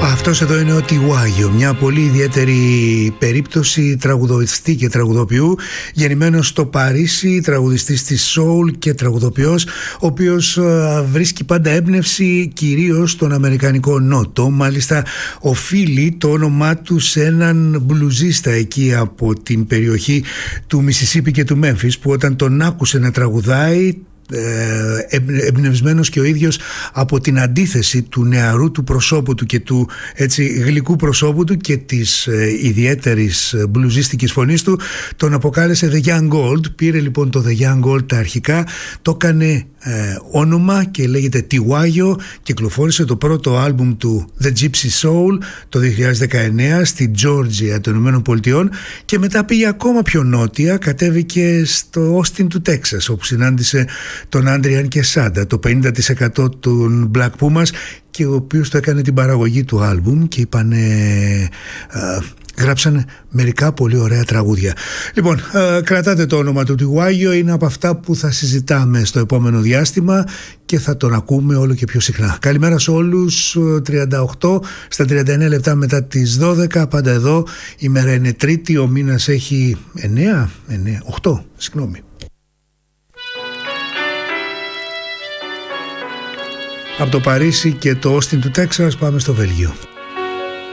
Αυτός εδώ είναι ο Τιουάγιο, μια πολύ ιδιαίτερη περίπτωση τραγουδιστή και τραγουδοποιού, γεννημένος στο Παρίσι, τραγουδιστής της soul και τραγουδοποιός, ο οποίος βρίσκει πάντα έμπνευση κυρίως στον Αμερικανικό Νότο. Μάλιστα οφείλει το όνομά του σε έναν μπλουζίστα εκεί από την περιοχή του Μισισίπι και του Μέμφις, που όταν τον άκουσε να τραγουδάει, εμπνευσμένος και ο ίδιος από την αντίθεση του νεαρού του προσώπου του και του έτσι γλυκού προσώπου του και της ιδιαίτερης μπλουζίστικης φωνής του, τον αποκάλεσε The Young Gold. Πήρε λοιπόν το The Young Gold τα αρχικά, το έκανε όνομα και λέγεται Τιουάγιο. Κυκλοφόρησε το πρώτο άλμπουμ του The Gypsy Soul το 2019 στη Τζόρτζια των Ηνωμένων Πολιτειών και μετά πήγε ακόμα πιο νότια, κατέβηκε στο Όστιν του Τέξας, όπου συνάντησε τον Άντριαν Κεσάντα, το 50% των Black Pumas, και ο οποίος το έκανε την παραγωγή του άλμπουμ και γράψανε μερικά πολύ ωραία τραγούδια. Λοιπόν, κρατάτε το όνομα του Τιουάγιο, είναι από αυτά που θα συζητάμε στο επόμενο διάστημα και θα τον ακούμε όλο και πιο συχνά. Καλημέρα σε όλους. 38 στα 39 λεπτά μετά τις 12, πάντα εδώ. Η μέρα είναι Τρίτη, ο μήνας έχει 8, συγγνώμη. Από το Παρίσι και το Όστιν του Τέξας πάμε στο Βέλγιο.